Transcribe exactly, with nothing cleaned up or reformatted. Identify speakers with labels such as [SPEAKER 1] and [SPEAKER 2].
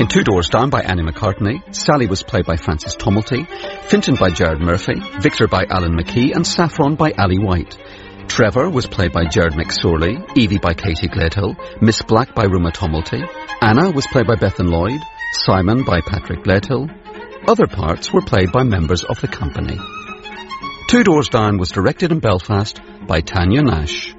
[SPEAKER 1] In Two Doors Down by Annie McCartney, Sally was played by Frances Tumulty, Fintan by Jared Murphy, Victor by Alan McKee and Saffron by Ali White. Trevor was played by Jared McSorley, Evie by Katie Gledhill, Miss Black by Ruma Tumulty, Anna was played by Bethan Lloyd, Simon by Patrick Gledhill. Other parts were played by members of the company. Two Doors Down was directed in Belfast by Tanya Nash.